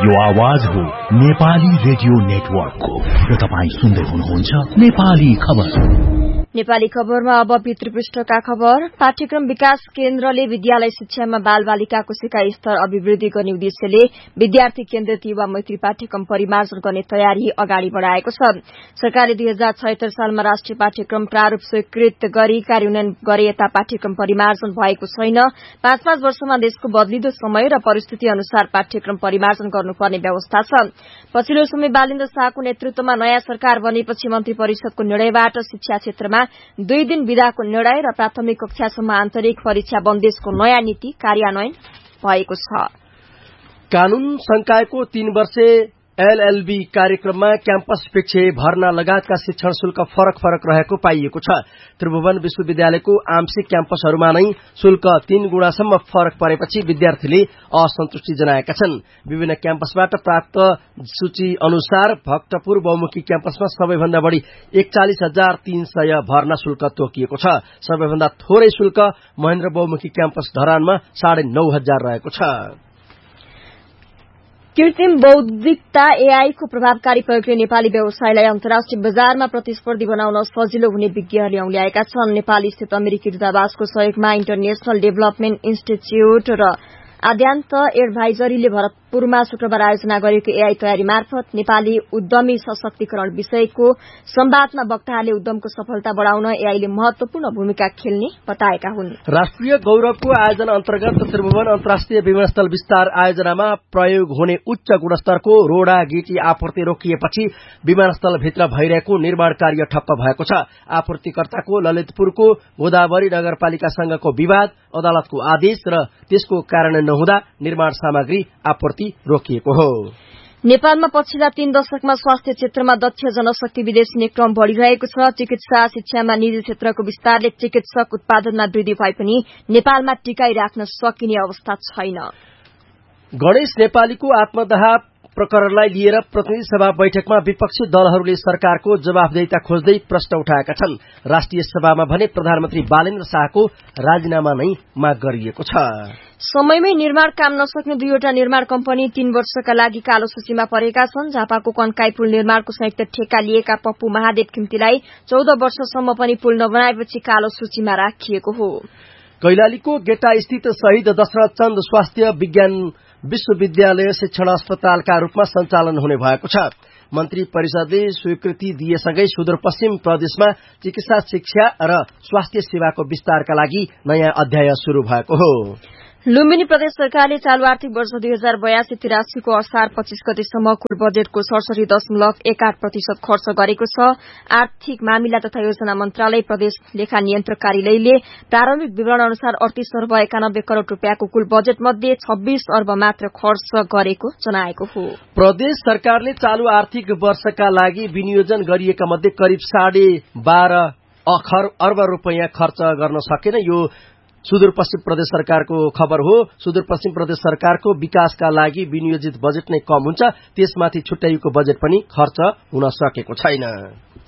यो आवाज हो नेपाली रेडियो नेटवर्कको र तपाईं सुन्दै हुनुहुन्छ नेपाली खबर। नेपाली खबरमा अब भित्रपृष्ठका खबर। पाठ्यक्रम विकास केन्द्रले विद्यालय शिक्षामा बालबालिकाको सिकाइ स्तर अभिवृद्धि गर्ने उद्देश्यले विद्यार्थी केन्द्रित युवा मैत्री पाठ्यक्रम परिमार्जन गर्ने तयारी अगाडि बढ़ाएको छ। सरकारले 2076 सालमा राष्ट्रिय पाठ्यक्रम प्रारूप स्वीकृत गरी कार्यान्वयन गरे यता पाठ्यक्रम परिमार्जन भएको छैन। 5-5 वर्षमा देशको बदलिदो समय र परिस्थिति अनुसार पाठ्यक्रम परिमार्जन गर्नुपर्ने व्यवस्था छ। पछिल्लो समय बालेन्द्र शाहको नेतृत्वमा नयाँ सरकार बनेपछि मन्त्री परिषदको निर्णयबाट शिक्षा क्षेत्रमा 2 दिन विदाको निर्णय र प्राथमिक कक्षासम्म आन्तरिक परीक्षा बन्देजको नयाँ नीति कार्यान्वयन भएको छ। कानून संकायको 3 वर्षे एलएलबी कार्यक्रममा क्याम्पस पिच्छे भर्ना लगायतका शिक्षण शुल्क फरक रहेको पाइएको छ। त्रिभुवन विश्वविद्यालयको आंशिक क्याम्पसहरूमा नै शुल्क 3 गुणासम्म फरक परेपछि विद्यार्थीले असन्तुष्टि जनाएका छन्। विभिन्न क्याम्पसबाट प्राप्त सूची अनुसार भक्तपुर बहुमुखी क्याम्पसमा सबैभन्दा बढ़ी 41,300 भर्ना शुल्क तोकिएको छ। सबैभन्दा थोरै शुल्क महेन्द्र बहुमुखी क्याम्पस धरानमा 9,500 रहेको छ। कृत्रिम बौद्धिकता एआई को प्रभावकारी प्रयोगले नेपाली व्यवसायलाई अन्तर्राष्ट्रिय बजारमा प्रतिस्पर्धी बनाउन सजिलो हुने विज्ञहरूले औल्याएका छन्। नेपाली स्थित अमेरिकी दूतावासको सहयोगमा इन्टरनेशनल डेभलपमेन्ट इन्स्टिच्यूट र आद्यान्त एडभाइजरीले भरतपुरमा शुक्रबार आयोजना गरेको एआई तयारी मार्फत नेपाली उद्यमी सशक्तिकरण विषयको संवादमा वक्ताहरूले उद्यमको सफलता बढ़ाउन एआईले महत्वपूर्ण भूमिका खेल्ने बताएका हुन्। राष्ट्रिय गौरवको आयोजना अन्तर्गत त्रिभुवन अन्तर्राष्ट्रिय विमानस्थल विस्तार आयोजनामा प्रयोग हुने उच्च गुणस्तरको रोडा गिटी आपूर्ति रोकिएपछि विमानस्थलभित्र भइरहेको निर्माण कार्य ठप्प भएको छ। आपूर्तिकर्ताको ललितपुरको गोदावरी नगरपालिकासँगको विवाद, अदालतको आदेश र त्यसको कार्यान्वयन नहुँदा निर्माण सामग्री आपूर्ति रोकिएको हो। नेपालमा पछिल्ला 3 दशकमा स्वास्थ्य क्षेत्रमा दक्ष जनशक्ति विदेश हुने क्रम बढ़िरहेको छ। चिकित्सा शिक्षामा निजी क्षेत्रको विस्तारले चिकित्सक उत्पादनमा वृद्धि भए पनि नेपालमा टिकाइ राख्न सकिने अवस्था छैन। गणेश नेपालीको आत्मदाह प्रकरणलाई लिएर प्रतिनिधि सभा बैठकमा विपक्षी दलहरूले सरकारको जवाफदेहिता खोज्दै प्रश्न उठाएका छन्। राष्ट्रिय सभामा भने प्रधानमन्त्री बालेन्द्र शाहको राजीनामा नै माग गरिएको छ। समयमै निर्माण काम नसक्ने 2वटा निर्माण कम्पनी 3 वर्षका लागि कालो सूचीमा परेका छन्। झापाको कन्काई पुल निर्माणको संयुक्त ठेक्का लिएका पप्पू महादेव खिम्तीलाई 14 वर्षसम्म पनि पुल नबनाएपछि कालो सूचीमा राखिएको हो। कैलालीको गेटा स्थित शहीद दशरथ चन्द स्वास्थ्य विज्ञान विश्वविद्यालय शिक्षण अस्पतालका रूपमा सञ्चालन हुने भएको छ। मन्त्री परिषदले स्वीकृति दिएसँगै सुदूरपश्चिम प्रदेशमा चिकित्सा शिक्षा र स्वास्थ्य सेवाको विस्तारका लागि नयाँ अध्याय शुरू भएको हो। लुम्बिनी प्रदेश सरकारले चालू आर्थिक वर्ष 2082-83 को असार 25 गतेसम्म कुल बजेटको 67.18% खर्च गरेको छ। आर्थिक मामिला तथा योजना मन्त्रालय प्रदेश लेखा नियन्त्रक कार्यालयले प्रारम्भिक विवरण अनुसार 38 अर्ब 91 करोड़ रूपियाँको कुल बजेट मध्ये 26 अर्ब मात्र खर्च गरेको जनाएको हो। प्रदेश सरकारले चालू आर्थिक वर्षका लागि विनियोजन गरिएका मध्ये करिब 12.5 अर्ब रूपियाँ खर्च गर्न सकेन। यो सुदूरपश्चिम प्रदेश सरकारको खबर हो। सुदूरपश्चिम प्रदेश सरकारको विकासका लागि विनियोजित बजेट नै कम हुन्छ, त्यसमाथि छुट्याइएको बजेट पनि खर्च हुन सकेको छैन।